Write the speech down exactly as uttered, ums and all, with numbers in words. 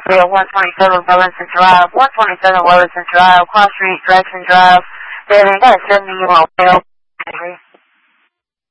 at one twenty-seven Wellington Drive, one twenty-seven Wellington Drive, Cross Street, Jackson Drive. David, got a seventy-year-old male.